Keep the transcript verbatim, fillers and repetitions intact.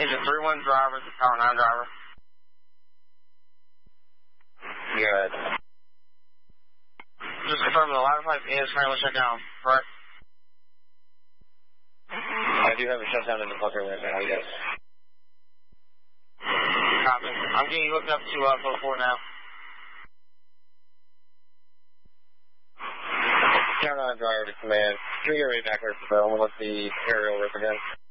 Engine three one driver, the Power nine driver. Good. Just confirm the ladder pipe is currently shut down, correct? I do have a shutdown in the bunker right now, yes. Copy. I'm getting you hooked up to uh, Float four now. Power nine driver to command. Can we get ready back there for the let the aerial rip again?